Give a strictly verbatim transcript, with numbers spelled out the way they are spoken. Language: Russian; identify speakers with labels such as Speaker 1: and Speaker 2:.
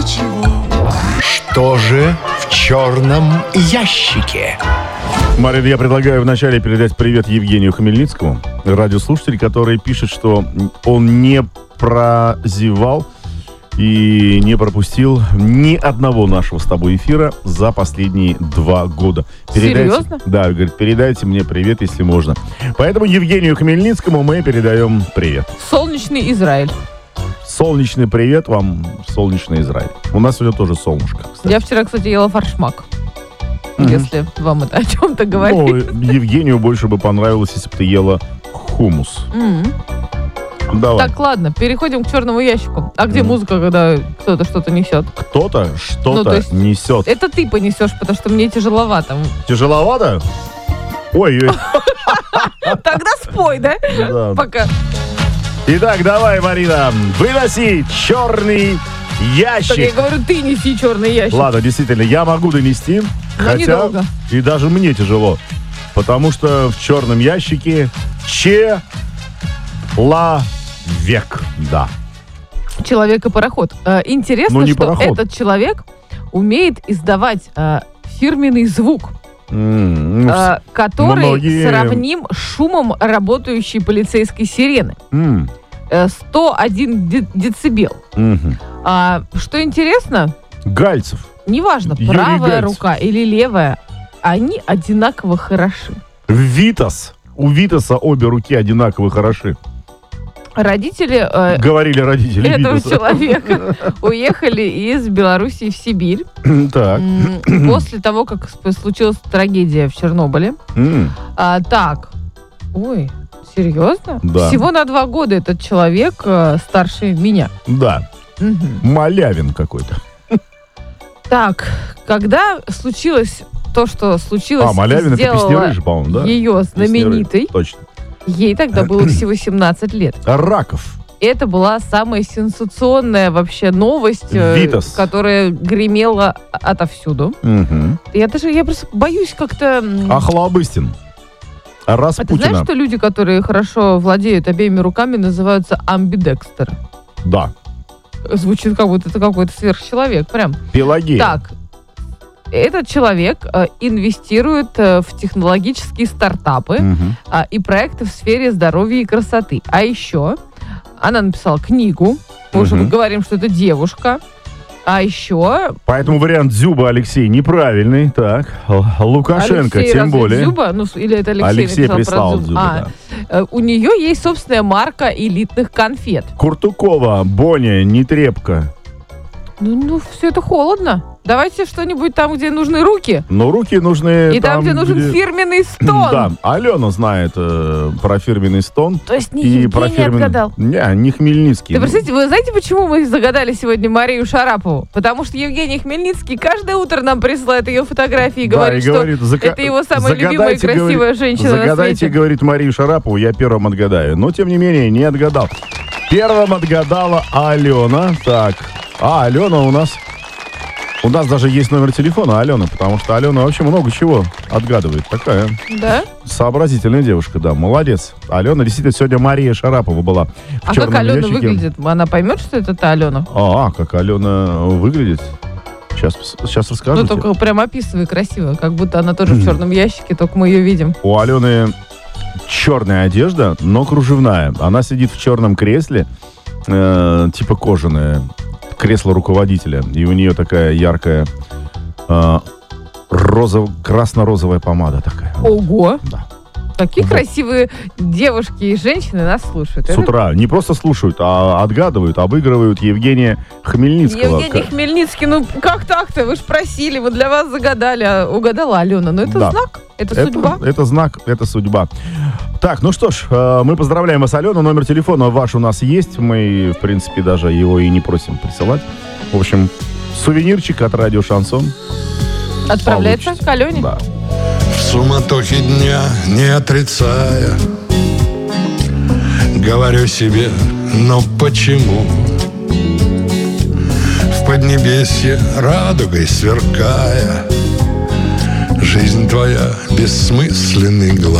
Speaker 1: ничего.
Speaker 2: Что же в черном ящике?
Speaker 3: Марина, я предлагаю вначале передать привет Евгению Хмельницкому, радиослушатель, который пишет, что он не прозевал и не пропустил ни одного нашего с тобой эфира за последние два года. Передайте,
Speaker 4: Серьезно?
Speaker 3: Да, говорит, передайте мне привет, если можно. Поэтому Евгению Хмельницкому мы передаем привет.
Speaker 4: Солнечный Израиль.
Speaker 3: Солнечный привет вам, солнечный Израиль. У нас сегодня тоже солнышко, кстати.
Speaker 4: Я вчера, кстати, ела форшмак.
Speaker 3: Мгм.
Speaker 4: Если вам это о чем-то говорит.
Speaker 3: Ну, Евгению больше бы понравилось, если бы ты ела хумус.
Speaker 4: М.
Speaker 3: Давай.
Speaker 4: Так, ладно, переходим к черному ящику. А где
Speaker 3: Мгм.
Speaker 4: музыка, когда кто-то что-то несет?
Speaker 3: Кто-то что-то
Speaker 4: Ну, то есть-
Speaker 3: несет.
Speaker 4: Это ты понесешь, потому что мне тяжеловато.
Speaker 3: Тяжеловато? Ой, ой.
Speaker 4: Тогда спой, да?
Speaker 3: Да.
Speaker 4: Пока.
Speaker 3: Итак, давай, Марина, выноси черный
Speaker 4: Так я
Speaker 3: ящик.
Speaker 4: говорю, ты неси черный ящик.
Speaker 3: Ладно, действительно, я могу донести,
Speaker 4: Но
Speaker 3: хотя
Speaker 4: недолго.
Speaker 3: и даже мне тяжело, потому что в черном ящике человек, да.
Speaker 4: Человек и пароход. Э, Интересно,
Speaker 3: Ну, не
Speaker 4: что
Speaker 3: пароход.
Speaker 4: этот человек умеет издавать э, фирменный звук,
Speaker 3: М, ну,
Speaker 4: э, который
Speaker 3: многие-
Speaker 4: сравним с шумом работающей полицейской сирены.
Speaker 3: м,
Speaker 4: Э, сто один де- децибел.
Speaker 3: мгм.
Speaker 4: А, что интересно,
Speaker 3: Гальцев.
Speaker 4: неважно,
Speaker 3: Юрий
Speaker 4: правая
Speaker 3: Гальцев.
Speaker 4: рука или левая, они одинаково хороши.
Speaker 3: Витас. У Витаса обе руки одинаково хороши.
Speaker 4: Родители э,
Speaker 3: Говорили родители
Speaker 4: этого
Speaker 3: Витаса.
Speaker 4: человека уехали из Белоруссии в Сибирь
Speaker 3: Так.
Speaker 4: м, после того, как сп- случилась трагедия в Чернобыле.
Speaker 3: М,
Speaker 4: А, так, ой, серьезно?
Speaker 3: Да.
Speaker 4: Всего на два года этот человек э, старше меня.
Speaker 3: Да.
Speaker 4: Мгм.
Speaker 3: Малявин какой-то.
Speaker 4: Так, когда случилось то, что случилось,
Speaker 3: А, Малявин это
Speaker 4: сделало
Speaker 3: Песняры же, по-моему, да?
Speaker 4: ее знаменитой,
Speaker 3: Песняры, точно.
Speaker 4: ей тогда было всего семнадцать лет.
Speaker 3: Раков.
Speaker 4: И это была самая сенсационная вообще новость, э,
Speaker 3: Витас.
Speaker 4: которая гремела отовсюду.
Speaker 3: Мгм.
Speaker 4: Я даже, я просто боюсь как-то... м,
Speaker 3: Охлобыстин.
Speaker 4: А ты
Speaker 3: Распутина.
Speaker 4: знаешь, что люди, которые хорошо владеют обеими руками, называются амбидекстеры?
Speaker 3: Да.
Speaker 4: Звучит, как будто это какой-то сверхчеловек, прям.
Speaker 3: Пелагея.
Speaker 4: Так, этот человек э, инвестирует э, в технологические стартапы
Speaker 3: Мгм.
Speaker 4: а, и проекты в сфере здоровья и красоты. А еще она написала книгу. Мы уже
Speaker 3: Мгм.
Speaker 4: говорим, что это девушка. А еще
Speaker 3: Поэтому вариант Дзюба, Алексей, неправильный. Так, Л- Лукашенко,
Speaker 4: Алексей,
Speaker 3: тем
Speaker 4: разве
Speaker 3: более.
Speaker 4: Дзюба? Ну, с- или это Алексей,
Speaker 3: Алексей
Speaker 4: написал
Speaker 3: прислал
Speaker 4: про Дзюбу?
Speaker 3: Дзюба,
Speaker 4: А,
Speaker 3: да.
Speaker 4: э, у нее есть собственная марка элитных конфет.
Speaker 3: Куртукова, Боня, Нетребко.
Speaker 4: Ну, ну все это холодно. Давайте что-нибудь там, где нужны руки.
Speaker 3: Но руки нужны
Speaker 4: И там, где нужен фирменный стон.
Speaker 3: Да, Алена знает э, про фирменный стон.
Speaker 4: То есть не
Speaker 3: И про
Speaker 4: Евгений
Speaker 3: фирменный...
Speaker 4: отгадал.
Speaker 3: Не, не Хмельницкий.
Speaker 4: Да, представляете, вы знаете, почему мы загадали сегодня Марию Шарапову? Потому что Евгений Хмельницкий каждое утро нам присылает ее фотографии и
Speaker 3: Да,
Speaker 4: говорит,
Speaker 3: и говорит,
Speaker 4: что
Speaker 3: зака-
Speaker 4: это его самая
Speaker 3: загадайте,
Speaker 4: любимая и красивая
Speaker 3: говорит,
Speaker 4: женщина на
Speaker 3: Загадайте,
Speaker 4: свете.
Speaker 3: говорит Марию Шарапову, я первым отгадаю. Но, тем не менее, не отгадал. Первым отгадала Алена. Так, а Алена у нас... У нас даже есть номер телефона Алены, потому что Алена вообще много чего отгадывает. Такая
Speaker 4: Да?
Speaker 3: сообразительная девушка, да, молодец. Алена, действительно, сегодня Мария Шарапова была в
Speaker 4: А как
Speaker 3: черном
Speaker 4: Алена
Speaker 3: ящике.
Speaker 4: выглядит? Она поймет, что это та Алена?
Speaker 3: А, как Алена выглядит? Сейчас, сейчас расскажу
Speaker 4: Ну,
Speaker 3: тебе.
Speaker 4: только прям описывай красиво, как будто она тоже в черном ящике, только мы ее видим.
Speaker 3: У Алены черная одежда, но кружевная. Она сидит в черном кресле, э, типа кожаное, кресло руководителя. И у нее такая яркая э, розов, красно-розовая помада такая.
Speaker 4: Ого!
Speaker 3: Да.
Speaker 4: Такие
Speaker 3: Вот.
Speaker 4: красивые девушки и женщины нас слушают.
Speaker 3: С
Speaker 4: Это
Speaker 3: утра не просто слушают, а отгадывают, обыгрывают Евгения Хмельницкого.
Speaker 4: Евгений Хмельницкий, ну как так-то? Вы же просили, мы для вас загадали, а угадала Алена. Ну это
Speaker 3: Да.
Speaker 4: знак, это,
Speaker 3: Это,
Speaker 4: судьба.
Speaker 3: это знак, это судьба. Так, ну что ж, э, мы поздравляем вас, Алена. Номер телефона ваш у нас есть. Мы, в принципе, даже его и не просим присылать. В общем, сувенирчик от радио «Шансон».
Speaker 4: Отправляется
Speaker 3: получите.
Speaker 4: к Алене.
Speaker 3: Да.
Speaker 1: В суматохе дня, не отрицая, говорю себе, но почему? В поднебесье радугой сверкая, жизнь твоя бессмысленный глаз.